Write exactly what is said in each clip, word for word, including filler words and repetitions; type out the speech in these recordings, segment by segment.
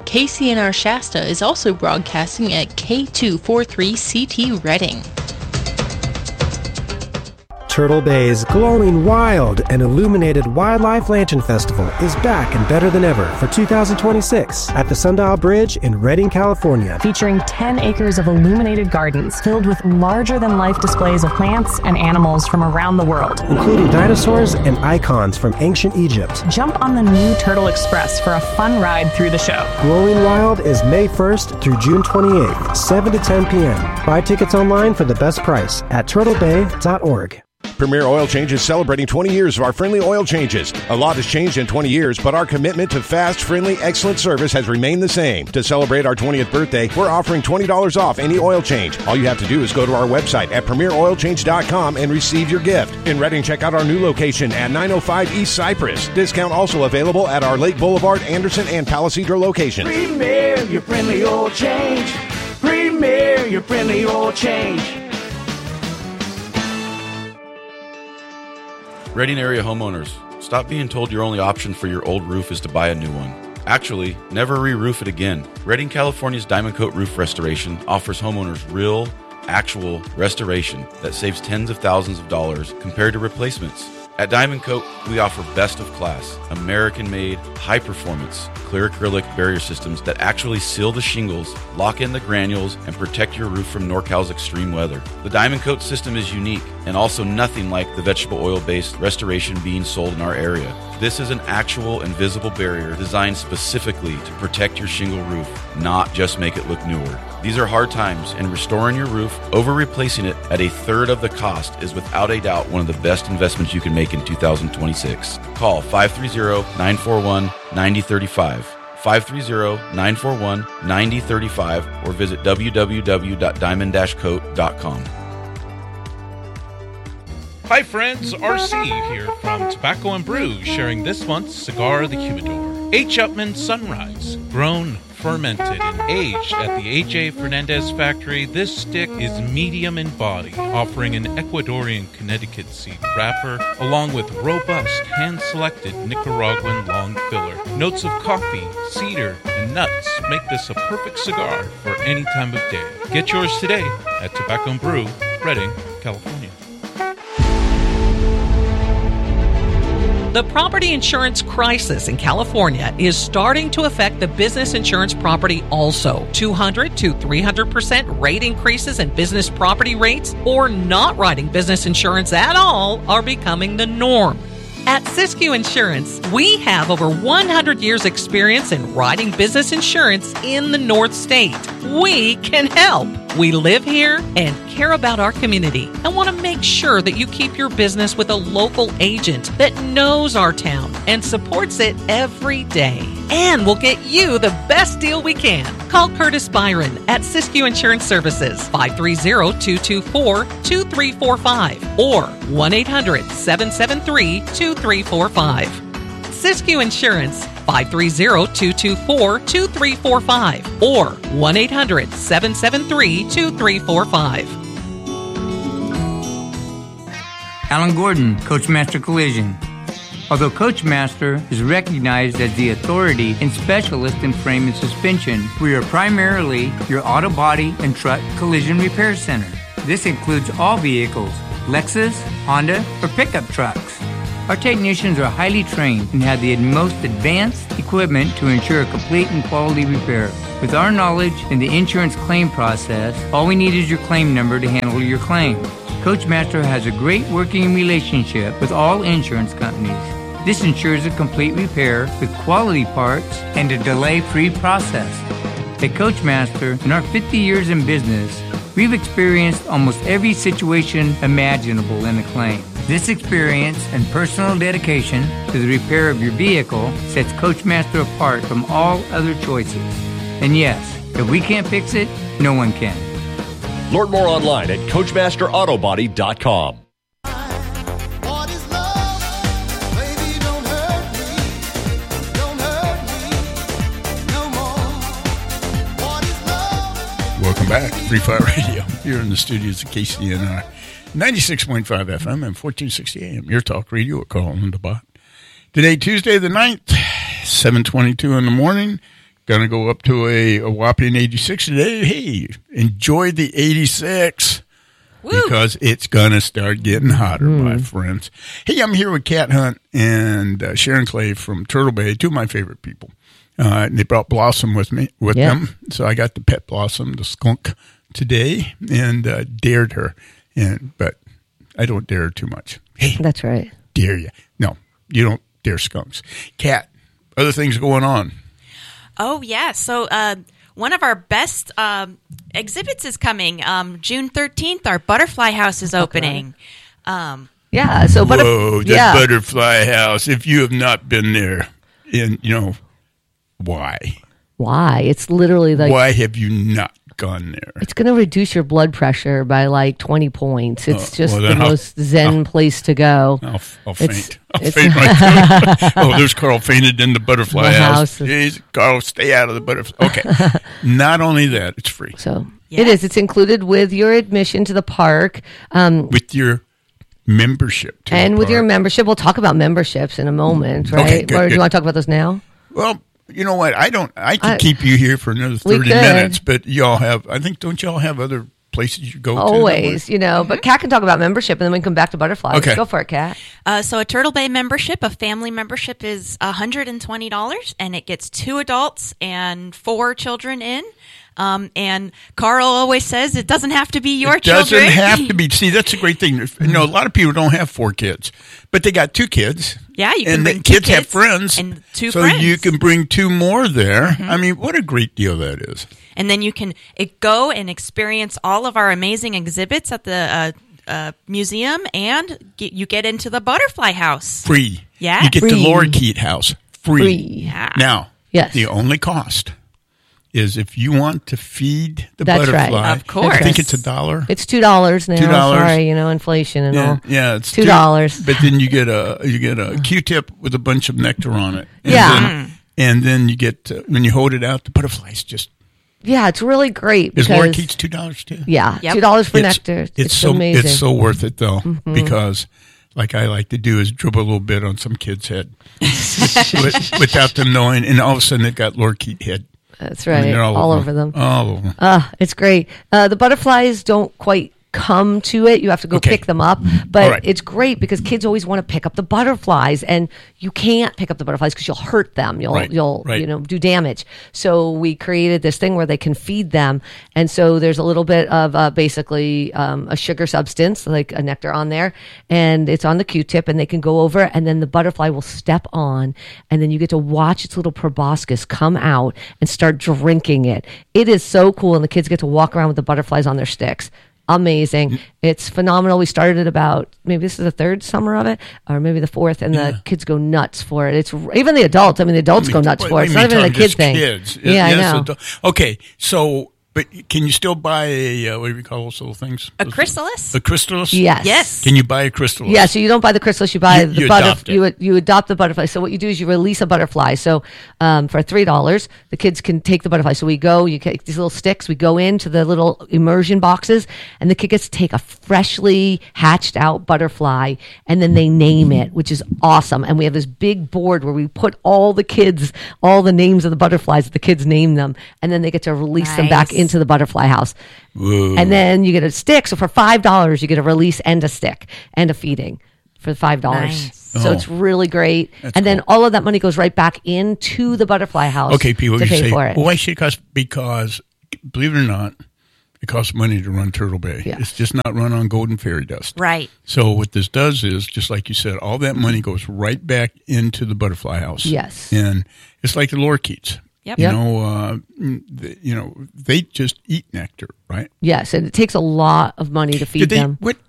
K C N R Shasta is also broadcasting at K two forty-three C T Reading. Turtle Bay's glowing, wild, and illuminated Wildlife Lantern Festival is back and better than ever for two thousand twenty-six at the Sundial Bridge in Redding, California. Featuring ten acres of illuminated gardens filled with larger-than-life displays of plants and animals from around the world, including dinosaurs and icons from ancient Egypt. Jump on the new Turtle Express for a fun ride through the show. Glowing Wild is May first through June twenty-eighth, seven to ten p.m. Buy tickets online for the best price at turtle bay dot org. Premier Oil Change is celebrating twenty years of our friendly oil changes. A lot has changed in twenty years, but our commitment to fast, friendly, excellent service has remained the same. To celebrate our twentieth birthday, we're offering twenty dollars off any oil change. All you have to do is go to our website at premier oil change dot com and receive your gift. In Redding, check out our new location at nine oh five East Cypress. Discount also available at our Lake Boulevard, Anderson, and Palisadro locations. Premier, your friendly oil change. Premier, your friendly oil change. Redding area homeowners, stop being told your only option for your old roof is to buy a new one. Actually, never re-roof it again. Redding, California's Diamond Coat Roof Restoration offers homeowners real, actual restoration that saves tens of thousands of dollars compared to replacements. At Diamond Coat, we offer best of class, American-made, high-performance, clear acrylic barrier systems that actually seal the shingles, lock in the granules, and protect your roof from NorCal's extreme weather. The Diamond Coat system is unique and also nothing like the vegetable oil-based restoration being sold in our area. This is an actual invisible barrier designed specifically to protect your shingle roof, not just make it look newer. These are hard times, and restoring your roof over replacing it at a third of the cost is without a doubt one of the best investments you can make in two thousand twenty-six. Call five three zero, nine four one, nine zero three five, five three zero, nine four one, nine zero three five, or visit w w w dot diamond dash coat dot com. Hi friends, R C here from Tobacco and Brew, sharing this month's Cigar of the Humidor. H. Upmann Sunrise, grown, fermented, and aged at the A J Fernandez factory, this stick is medium in body, offering an Ecuadorian Connecticut seed wrapper, along with robust, hand-selected Nicaraguan long filler. Notes of coffee, cedar, and nuts make this a perfect cigar for any time of day. Get yours today at Tobacco and Brew, Redding, California. The property insurance crisis in California is starting to affect the business insurance property also. two hundred to three hundred percent rate increases in business property rates or not writing business insurance at all are becoming the norm. At Siskiyou Insurance, we have over one hundred years experience in writing business insurance in the North State. We can help. We live here and care about our community and want to make sure that you keep your business with a local agent that knows our town and supports it every day. And we'll get you the best deal we can. Call Curtis Byron at Siskiyou Insurance Services, five three zero, two two four, two three four five or one eight hundred, seven seven three, two three four five. Siskiyou Insurance, five three zero, two two four, two three four five or one eight hundred, seven seven three, two three four five. Alan Gordon, Coachmaster Collision. Although Coachmaster is recognized as the authority and specialist in frame and suspension, we are primarily your auto body and truck collision repair center. This includes all vehicles, Lexus, Honda, or pickup trucks. Our technicians are highly trained and have the most advanced equipment to ensure a complete and quality repair. With our knowledge in the insurance claim process, all we need is your claim number to handle your claim. Coachmaster has a great working relationship with all insurance companies. This ensures a complete repair with quality parts and a delay-free process. At Coachmaster, in our fifty years in business, we've experienced almost every situation imaginable in a claim. This experience and personal dedication to the repair of your vehicle sets Coachmaster apart from all other choices. And yes, if we can't fix it, no one can. Learn more online at coachmaster auto body dot com. Welcome back, Free Fire Radio. Here in the studios of K C N R, ninety-six point five F M and fourteen sixty A M. Your talk radio at Carl and the Bot. Today, Tuesday the ninth, seven twenty-two in the morning. going to go up to a, a whopping eighty-six today. Hey, enjoy the eighty-six. Woo. Because it's going to start getting hotter, mm. my friends. Hey, I'm here with Cat Hunt and uh, Sharon Clay from Turtle Bay, two of my favorite people. Uh, and they brought Blossom with me, with yeah. them. So I got to pet Blossom, the skunk, today and uh, dared her. And But I don't dare her too much. Hey, that's right. Dare you. No, you don't dare skunks. Cat, other things going on. Oh, yeah. So uh, one of our best um, exhibits is coming. Um, June thirteenth, our Butterfly House is opening. Um, yeah. So Whoa, butterf- the yeah. Butterfly House. If you have not been there, and you know, why? Why? It's literally like... Why have you not gone there? It's going to reduce your blood pressure by like twenty points. It's uh, just well, the I'll, most zen I'll, place to go. I'll, I'll faint. I'll faint right there. Oh, there's Carl fainted in the Butterfly the House. house is, Jeez, Carl, stay out of the Butterfly. Okay. Not only that, it's free. So yes. It is. It's included with your admission to the park. Um, with your membership. To and the with park. your membership. We'll talk about memberships in a moment, right? Okay, good, or do good. you want to talk about those now? Well, you know what? I don't. I could I, keep you here for another thirty minutes, but y'all have. I think don't y'all have other places you go to? Always, you know. But Kat can talk about membership, and then we can come back to Butterfly. Okay, go for it, Kat. Uh, so a Turtle Bay membership, a family membership, is one hundred and twenty dollars, and it gets two adults and four children in. Um, and Carl always says it doesn't have to be your it children. It doesn't have to be. See, that's a great thing. You know, a lot of people don't have four kids, but they got two kids. Yeah, you can and bring the two kids, kids have friends, and two so friends. you can bring two more there. Mm-hmm. I mean, what a great deal that is. And then you can it, go and experience all of our amazing exhibits at the uh, uh, museum, and get, you get into the Butterfly House. Free. Yeah. You get Free. the Lorikeet House. Free. Free. Yeah. Now, yes. the only cost is if you want to feed the That's butterfly. Right. Of course. I think it's a dollar. It's two dollars now. Two dollars. Sorry, you know, inflation and yeah, all. Yeah, it's two dollars. But then you get a you get a Q-tip with a bunch of nectar on it. And yeah. Then, and then you get uh, when you hold it out, the butterflies just. Yeah, it's really great. Is Lorikeets two dollars too? Yeah, yep. two dollars for it's, nectar. It's, it's so amazing. It's so worth it though, mm-hmm. because. Like I like to do is dribble a little bit on some kid's head with, without them knowing, and all of a sudden they've got Lorikeet head. That's right, I mean, all, all over, over them. All over them. Uh, it's great. Uh, the butterflies don't quite come to it. You have to go okay. pick them up. But right. it's great because kids always want to pick up the butterflies, and you can't pick up the butterflies because you'll hurt them. You'll right. you'll right. you know do damage. So we created this thing where they can feed them, and so there's a little bit of uh, basically um, a sugar substance like a nectar on there, and it's on the Q-tip, and they can go over, and then the butterfly will step on, and then you get to watch its little proboscis come out and start drinking it. It is so cool, and the kids get to walk around with the butterflies on their sticks. Amazing. It's phenomenal. We started it about, maybe this is the third summer of it, or maybe the fourth, and yeah. the kids go nuts for it. It's even the adults. I mean, the adults I mean, go nuts what, for it. It's not even a kid thing. Kids. Yeah, yes, I know. Adult. Okay, so, but can you still buy a, uh, what do we call those little things? A those chrysalis? A chrysalis? Yes. Yes. Can you buy a chrysalis? Yeah, so you don't buy the chrysalis, you buy You- the you butterfly. adopt it. You, you adopt the butterfly. So what you do is you release a butterfly. So um, for three dollars, the kids can take the butterfly. So we go, you take these little sticks, we go into the little immersion boxes, and the kid gets to take a freshly hatched out butterfly, and then they name it, which is awesome. And we have this big board where we put all the kids, all the names of the butterflies, the kids name them, and then they get to release them back Nice. into the butterfly house. Whoa. And then you get a stick. So for five dollars, you get a release and a stick and a feeding for five dollars. Nice. So Oh. it's really great. That's and then cool. all of that money goes right back into the butterfly house. Okay, people, to you pay say, for it. well, why should it cost? Because, believe it or not, it costs money to run Turtle Bay. Yeah. It's just not run on golden fairy dust. Right. So what this does is, just like you said, all that money goes right back into the butterfly house. Yes. And it's like the lorikeets. Yep. You Yep. know, uh, the, you know, they just eat nectar, right? Yes, and it takes a lot of money to feed Did they, them. What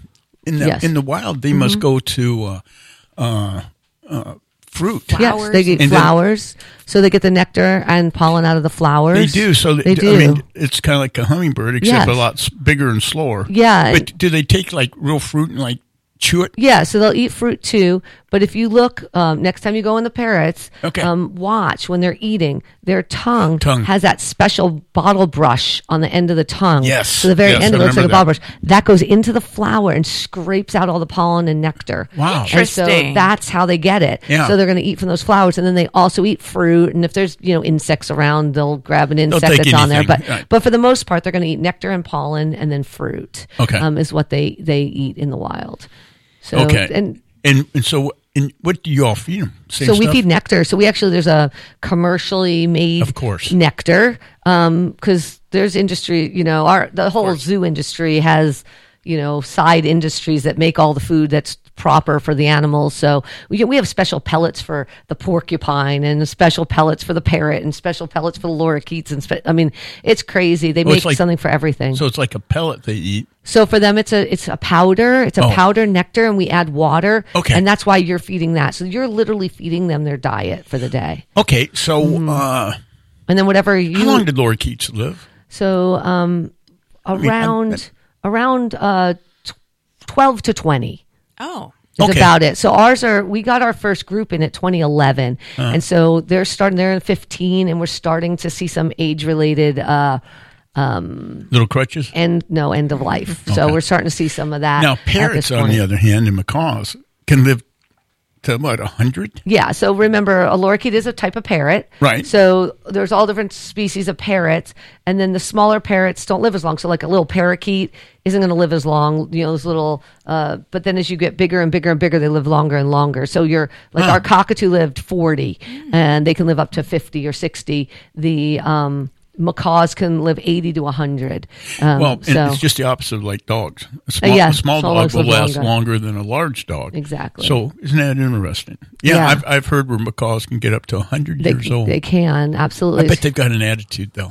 in the Yes. in the wild? They must go to uh, uh, uh, fruit. Yes, they get And then- flowers, so they get the nectar and pollen out of the flowers. They do. So they do. I mean, it's kind of like a hummingbird, except Yes. a lot s- bigger and slower. Yeah. But do they take like real fruit and like chew it? Yeah, so they'll eat fruit too. But if you look, um, next time you go in the parrots, okay. um, watch when they're eating, their tongue, tongue has that special bottle brush on the end of the tongue. Yes. So the very yes, end, I it looks like a that. bottle brush. That goes into the flower and scrapes out all the pollen and nectar. Wow. Interesting. And so that's how they get it. Yeah. So they're going to eat from those flowers, and then they also eat fruit. And if there's, you know, insects around, they'll grab an insect that's anything. on there. But right. but for the most part, they're going to eat nectar and pollen and then fruit. Okay. Um, is what they, they eat in the wild. So, okay. And, and and so and what do you all feed them? Same so we stuff? feed nectar. So we actually, there's a commercially made of course. nectar because um, there's industry, you know, our the whole zoo industry has, you know, side industries that make all the food that's proper for the animals. So we we have special pellets for the porcupine and special pellets for the parrot and special pellets for the lorikeets. And spe- I mean, it's crazy. They Well, make it's like- something for everything. So it's like a pellet they eat. So for them, it's a it's a powder. It's a Oh. powder nectar, and we add water. Okay. And that's why you're feeding that. So you're literally feeding them their diet for the day. Okay, so uh, And then whatever you. how long did lorikeets live? So um, mean, around I'm- around uh, t- twelve to twenty. Oh. Is Okay. about it. So ours are, we got our first group in at twenty eleven. Uh-huh. And so they're starting, they're in fifteen, and we're starting to see some age related, uh, um, Little crutches? end, no, end of life. So Okay. we're starting to see some of that. Now, at parrots, this on point. the other hand, and macaws can live to what, one hundred? Yeah, so remember, a lorikeet is a type of parrot. Right. So there's all different species of parrots, and then the smaller parrots don't live as long. So like a little parakeet isn't going to live as long, you know, those little, uh, but then as you get bigger and bigger and bigger, they live longer and longer. So you're, like Huh. our cockatoo lived forty, and they can live up to fifty or sixty. The um, macaws can live eighty to one hundred. Um, Well, and so. it's just the opposite of like dogs. A small, yeah, a small small dog dogs will live last longer. longer than a large dog. Exactly. So isn't that interesting? Yeah, Yeah. I've, I've heard where macaws can get up to one hundred They, years old. they can, absolutely. I bet they've got an attitude, though.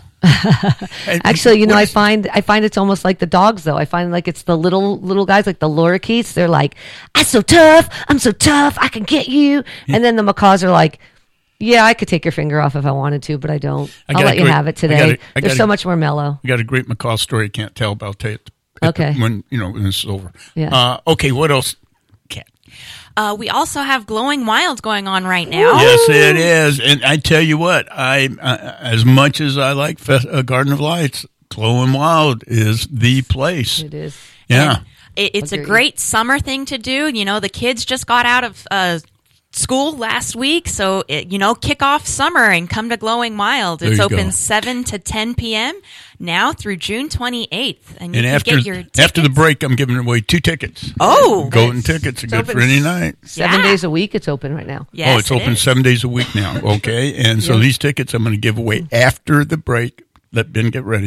And Actually, you know, what I is- find I find it's almost like the dogs, though. I find like it's the little little guys, like the lorikeets. They're like, "I'm so tough. I'm so tough. I can get you." And then the macaws are like, "Yeah, I could take your finger off if I wanted to, but I don't. I I'll got a let you great- have it I today." got a- I They're got so a- much more mellow. I got a great macaw story I can't tell, but I'll tell you at the, at the- Okay. when, you know, when it's over. Yeah. Uh, okay, what else? Cat. Uh, we also have Glowing Wild going on right now. Yes, it is. And I tell you what, I uh, as much as I like Fe- uh, Garden of Lights, Glowing Wild is the place. It is. Yeah. It, it's a Agreed. great summer thing to do. You know, the kids just got out of uh, school last week, so it, you know, kick off summer and come to Glowing Wild. There It's you open go. seven to ten p.m. now through June twenty-eighth, and you And can after get your tickets. after the break, I'm giving away two tickets. Oh, Golden tickets are good open for any night. Seven Yeah. days a week, it's open right now. yes, oh, it's it open is. seven days a week now. Okay, and so Yeah. these tickets I'm going to give away after the break. Let Ben get ready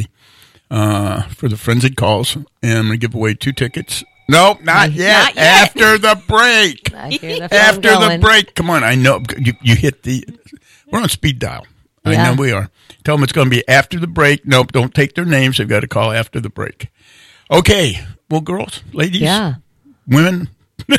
uh, for the frenzied calls, and I'm going to give away two tickets. Nope, not yet. Not yet. After the break. I hear the phone After the going. break. Come on, I know you, you hit the. We're on speed dial. I Yeah. know we are. Tell them it's going to be after the break. Nope, don't take their names. They've got to call after the break. Okay. Well, girls, ladies, Yeah. women.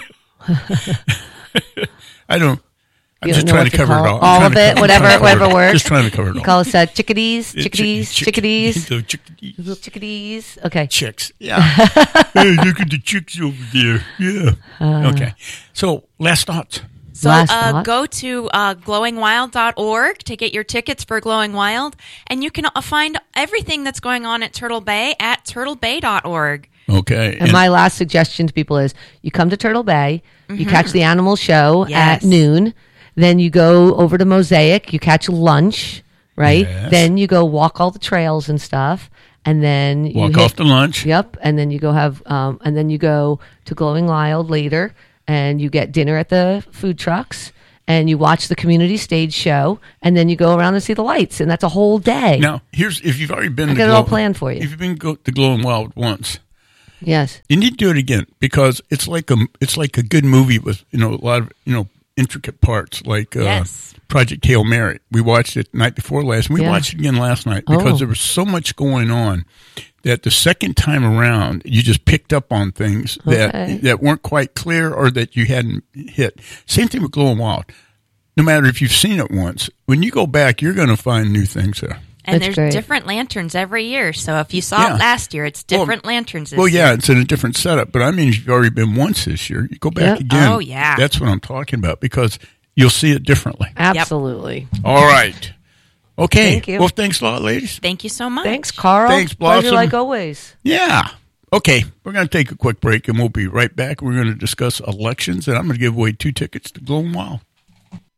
I don't. I'm You just don't know trying what to cover call it all. I'm All trying of to it, cover- whatever, trying to cover whatever it all. works. Just trying to cover it You all. call us uh, chickadees, Yeah, chick- chickadees, chick- chickadees, the chickadees. little chickadees. Okay. Chicks. Yeah. Hey, look at the chicks over there. Yeah. Uh. Okay. So, last thoughts. So Last uh, thought. go to uh, glowing wild dot org to get your tickets for Glowing Wild, and you can uh, find everything that's going on at Turtle Bay at turtle bay dot org. Okay. And my last suggestion to people is you come to Turtle Bay, you catch the animal show Yes. at noon, then you go over to Mosaic, you catch lunch, right? Yes. Then you go walk all the trails and stuff, and then you walk hit- off to lunch. Yep, and then you go have, um, and then you go to Glowing Wild later, and you get dinner at the food trucks, and you watch the community stage show, and then you go around and see the lights, and that's a whole day. Now, here's if you've already been I to got it all Glow- planned for you. If you've been go, to Glowing Wild once, Yes. you need to do it again because it's like a it's like a good movie with you know a lot of you know intricate parts like uh, Yes. Project Hail Mary. We watched it the night before last. We Yeah. watched it again last night because Oh. there was so much going on that the second time around you just picked up on things that Okay. that weren't quite clear or that you hadn't hit. Same thing with Glowing Wild. No matter if you've seen it once, when you go back, you're going to find new things there. And That's there's great. different lanterns every year. So if you saw Yeah. it last year, it's different Well, lanterns this Well, yeah, year. it's in a different setup. But I mean, you've already been once this year. You go back Yep. again. Oh, yeah. That's what I'm talking about because you'll see it differently. Absolutely. All right. Okay. Thank you. Well, thanks a lot, ladies. Thank you so much. Thanks, Carl. Thanks, Pleasure Blossom. like always. Yeah. Okay. We're going to take a quick break and we'll be right back. We're going to discuss elections and I'm going to give away two tickets to Glowing Wild.